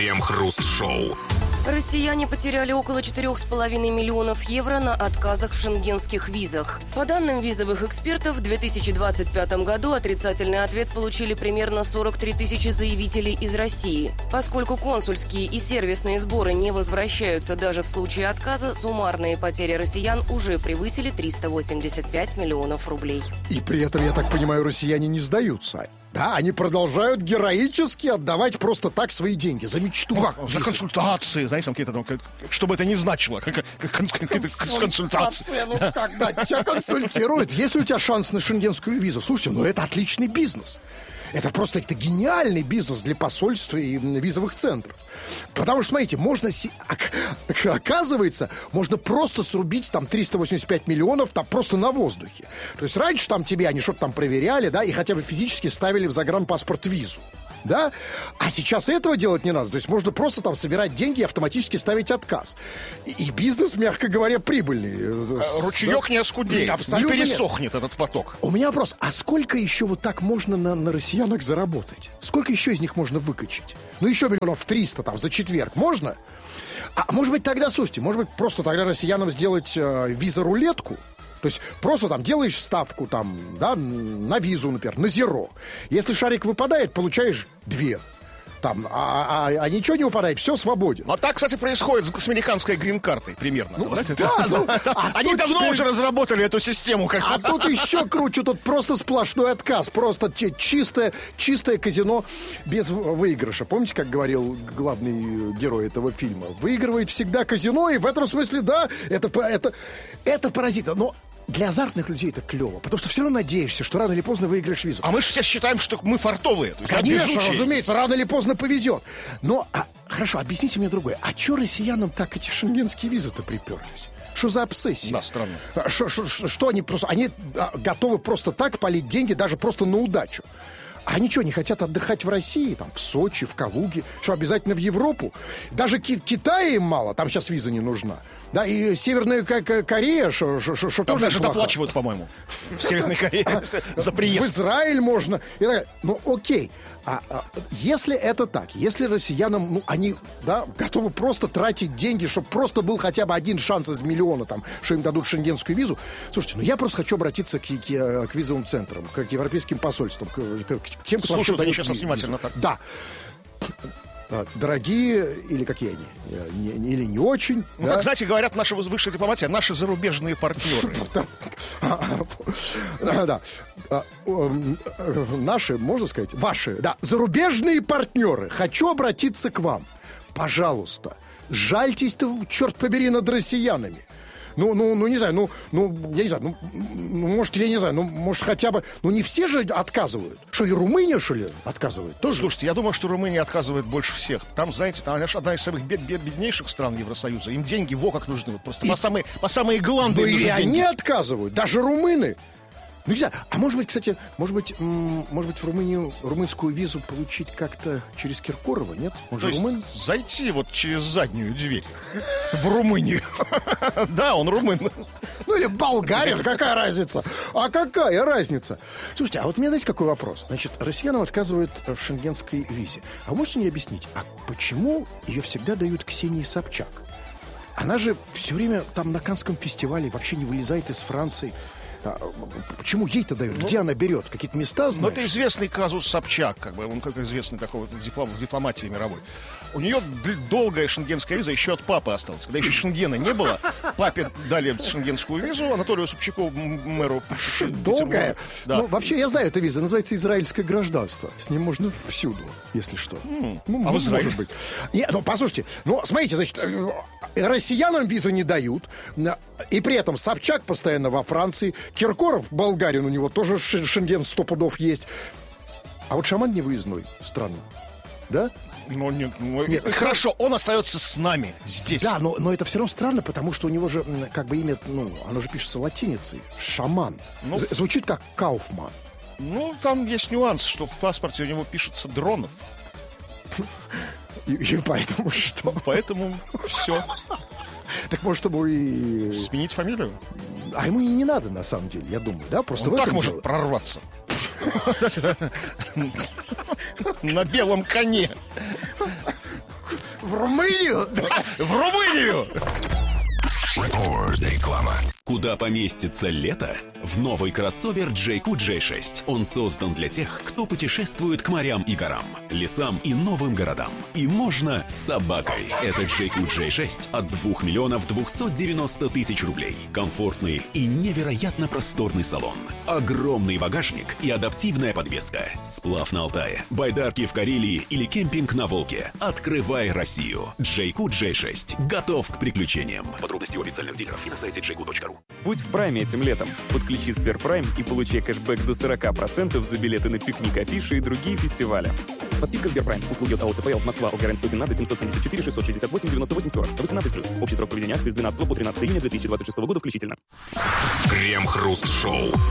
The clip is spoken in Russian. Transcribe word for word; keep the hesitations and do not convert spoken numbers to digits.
Крем-хруст-шоу. Россияне потеряли около четырех с половиной миллионов евро на отказах в шенгенских визах. По данным визовых экспертов, в две тысячи двадцать пятом году отрицательный ответ получили примерно сорок три тысячи заявителей из России. Поскольку консульские и сервисные сборы не возвращаются даже в случае отказа, суммарные потери россиян уже превысили триста восемьдесят пять миллионов рублей. И при этом, я так понимаю, россияне не сдаются. Да, они продолжают героически отдавать просто так свои деньги за мечту. Ну как, за консультации, знаете, там какие-то там, что бы это ни значило, какие-то консультации. Ну как, да, тебя консультируют. Есть ли у тебя шанс на шенгенскую визу? Слушайте, ну это отличный бизнес. Это просто это гениальный бизнес для посольств и визовых центров. Потому что, смотрите, можно, оказывается, можно просто срубить там триста восемьдесят пять миллионов там просто на воздухе. То есть раньше там тебе они что-то там проверяли, да, и хотя бы физически ставили в загранпаспорт визу. Да? А сейчас этого делать не надо. То есть можно просто там собирать деньги и автоматически ставить отказ. И, и бизнес, мягко говоря, прибыльный. Ручеек да? не оскудеет, абсолютно не пересохнет нет. Этот поток. У меня вопрос, а сколько еще вот так можно на, на россиянах заработать? Сколько еще из них можно выкачать? Ну еще миллионов триста там за четверг можно? А может быть тогда, слушайте, может быть просто тогда россиянам сделать э, виза-рулетку? То есть просто там делаешь ставку там, да, на визу, например, на зеро. Если шарик выпадает, получаешь две. Там, а, а, а ничего не выпадает, все свободен. А так, кстати, происходит с американской грин-картой примерно. Ну, да, ну, а Они давно теперь... уже разработали эту систему. Как... А тут еще круче, тут просто сплошной отказ. Просто чистое, чистое казино без выигрыша. Помните, как говорил главный герой этого фильма? Выигрывает всегда казино, и в этом смысле, да, это, это, это паразит. Но для азартных людей это клево, потому что все равно надеешься, что рано или поздно выиграешь визу. А мы же все считаем, что мы фартовые. Конечно, разумеется, рано или поздно повезет. Но, а, хорошо, объясните мне другое. А что россиянам так эти шенгенские визы-то приперлись? Что за обсессия? Да, странно. Что, что, что они просто... Они готовы просто так палить деньги, даже просто на удачу. А они что, не хотят отдыхать в России, там, в Сочи, в Калуге? Что, обязательно в Европу? Даже Ки- Китая им мало, там сейчас виза не нужна. Да, и Северная Корея, что тоже даже доплачивают, по-моему, в Северной Корее за приезд. В Израиль можно. Ну, окей. А, а если это так, если россиянам, ну, они, да, готовы просто тратить деньги, чтобы просто был хотя бы один шанс из миллиона, там, что им дадут шенгенскую визу. Слушайте, ну я просто хочу обратиться к, к, к визовым центрам, к европейским посольствам, к, к, к тем, кто слушают они сейчас внимательно так. Да. Дорогие, или какие они, не, не, или не очень. Ну, да? как, знаете, говорят наши высшая дипломатия, наши зарубежные партнеры. Да. Наши, можно сказать, ваши, да, зарубежные партнеры. Хочу обратиться к вам. Пожалуйста, жальтесь-то, черт побери, над россиянами. Ну, ну, ну, не знаю, ну, ну, я не знаю, ну, ну, может, я не знаю, ну, может, хотя бы, ну, не все же отказывают. Что, и Румыния, что ли, отказывает? Тоже? Слушайте, я думаю, что Румыния отказывает больше всех. Там, знаете, там, одна из самых бед, бед, беднейших стран Евросоюза. Им деньги во как нужны, вот просто и... по самые, по самые гланды. Да им и нужны они деньги. отказывают, даже румыны. Ну, не знаю, а может быть, кстати, может быть, м- может быть, в Румынию румынскую визу получить как-то через Киркорова, нет? Он же румын? Зайти вот через заднюю дверь в Румынию. Да, он румын. Ну, или болгарин, какая разница? А какая разница? Слушайте, а вот у меня, знаете, какой вопрос? Значит, россиянам отказывают в шенгенской визе. А вы можете мне объяснить, а почему ее всегда дают Ксении Собчак? Она же все время там на Каннском фестивале вообще не вылезает из Франции. А почему ей-то дают? Ну, где она берет? Какие-то места, знаешь? Ну, это известный казус Собчак, как бы, он как известный такой вот в, диплом, в дипломатии мировой. У нее долгая шенгенская виза еще от папы осталась. Когда еще шенгена не было, папе дали шенгенскую визу, Анатолию Собчаку, мэру. Долгая? Да. Ну, вообще, я знаю, эта виза называется израильское гражданство. С ним можно всюду, если что. Mm. Ну, а в Израиле? Может быть. Нет, ну, послушайте, ну, смотрите, значит, россиянам визы не дают, и при этом Собчак постоянно во Франции, Киркоров, болгарин, у него тоже шенген сто пудов есть. А вот Шаман не выездной, странно. Да? Ну, нет, ну, нет, хорошо, он остается с нами здесь. Да, но, но это все равно странно, потому что у него же, как бы, имя, ну, оно же пишется латиницей. Шаман. Ну, звучит как Кауфман. Ну, там есть нюанс, что в паспорте у него пишется Дронов. И, и поэтому что? Поэтому все. Так может, чтобы и... Сменить фамилию? А ему и не надо, на самом деле, я думаю, да? Просто он так может прорваться. На белом коне. В Румынию? В Румынию! Реклама. Куда поместится лето? В новый кроссовер джей кью джей шесть. Он создан для тех, кто путешествует к морям и горам, лесам и новым городам. И можно с собакой. Это джей кью джей шесть от двух миллионов двухсот девяноста тысяч рублей. Комфортный и невероятно просторный салон. Огромный багажник и адаптивная подвеска. Сплав на Алтае, байдарки в Карелии или кемпинг на Волге. Открывай Россию. джей кью джей шесть. Готов к приключениям. Подробности у официальных дилеров и на сайте джей кью точка ру. Будь в прайме этим летом. Подключи Сберпрайм и получай кэшбэк до сорок процентов за билеты на пикник, афиши и другие фестивали. Подписка Сберпрайм. Услуги от АО ЦПЛ. Москва. Огарен сто семнадцать семьсот семьдесят четыре шестьсот шестьдесят восемь девяносто восемь сорок. восемнадцать плюс. Общий срок проведения акции с двенадцатого по тринадцатое июня две тысячи двадцать шестого года включительно. Крем-хруст-шоу.